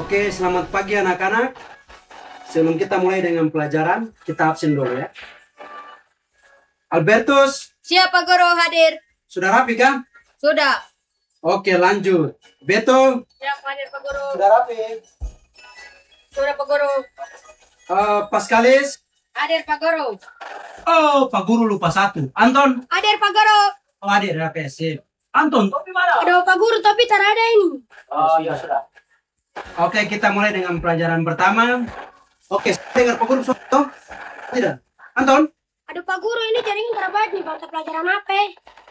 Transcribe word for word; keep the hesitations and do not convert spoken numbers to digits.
Oke, selamat pagi anak-anak. Sebelum kita mulai dengan pelajaran, kita absen dulu ya. Albertus, Siapa guru hadir? sudah rapi kan? Sudah. Oke, lanjut. Beto, Siapa hadir Pak Guru? sudah rapi. Sudah Pak Guru. Eh, Paskalis. Hadir Pak Guru. Oh, Pak Guru lupa satu. Anton. Hadir Pak Guru. Oh, hadir, rapi, sip. Anton, topi mana? Aduh Pak Guru, tapi tak ada ini. Oh, ya sudah. Oke, kita mulai dengan pelajaran pertama. Oke, dengar Pak Guru sudah. Tidak. Anton. Aduh Pak Guru, ini jaringan terbaik nih, baca pelajaran apa?